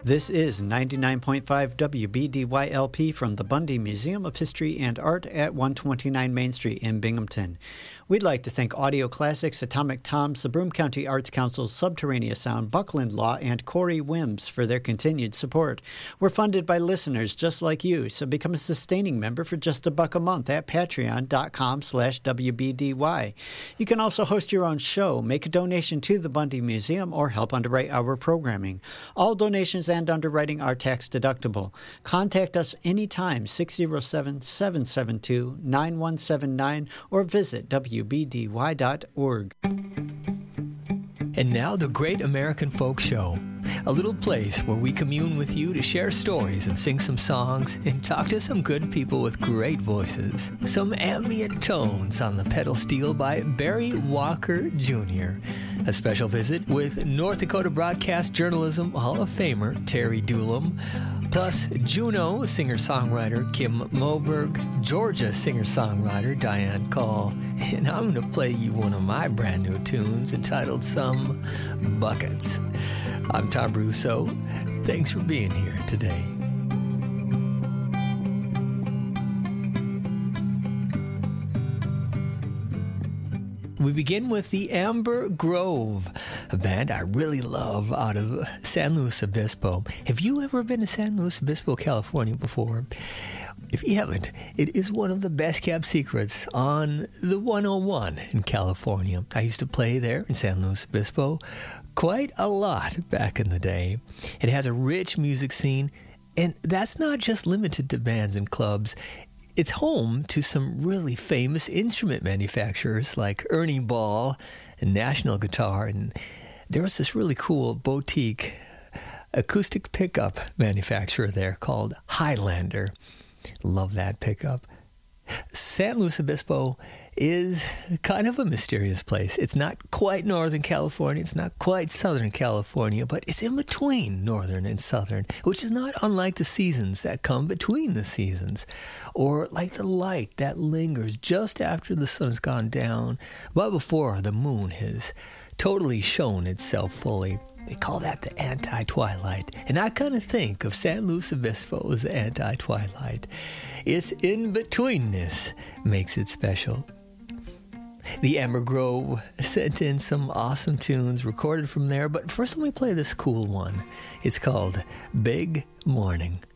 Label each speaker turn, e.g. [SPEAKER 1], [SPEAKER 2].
[SPEAKER 1] This is 99.5 WBDYLP from the Bundy Museum of History and Art at 129 Main Street in Binghamton. We'd like to thank Audio Classics, Atomic Toms, the Broome County Arts Council, Subterraneous Sound, Buckland Law, and Corey Wims for their continued support. We're funded by listeners just like you, so become a sustaining member for just $1 a month at patreon.com/WBDY. You can also host your own show, make a donation to the Bundy Museum, or help underwrite our programming. All donations and underwriting are tax deductible. Contact us anytime, 607-772-9179, or visit WBDY.org.
[SPEAKER 2] And now the Great American Folk Show, a little place where we commune with you to share stories and sing some songs and talk to some good people with great voices. Some ambient tones on the pedal steel by Barry Walker Jr. A special visit with North Dakota Broadcast Journalism Hall of Famer Terry Doolum, plus Juneau singer-songwriter Kim Moberg, Georgia singer-songwriter Diane Call, and I'm going to play you one of my brand new tunes entitled Some Buckets. I'm Tom Russo. Thanks for being here today. We begin with the Amber Grove, a band I really love out of San Luis Obispo. Have you ever been to San Luis Obispo, California before? If you haven't, it is one of the best-kept secrets on the 101 in California. I used to play there in San Luis Obispo quite a lot back in the day. It has a rich music scene, and that's not just limited to bands and clubs. It's home to some really famous instrument manufacturers like Ernie Ball and National Guitar, and there was this really cool boutique acoustic pickup manufacturer there called Highlander. Love that pickup. San Luis Obispo is kind of a mysterious place. It's not quite Northern California. It's not quite Southern California, but it's in between Northern and Southern, which is not unlike the seasons that come between the seasons, or like the light that lingers just after the sun's gone down, but before the moon has totally shown itself fully. They call that the anti-twilight. And I kind of think of San Luis Obispo as the anti-twilight. Its in-betweenness makes it special. The Amber Grove sent in some awesome tunes recorded from there, but first let me play this cool one. It's called Big Morning.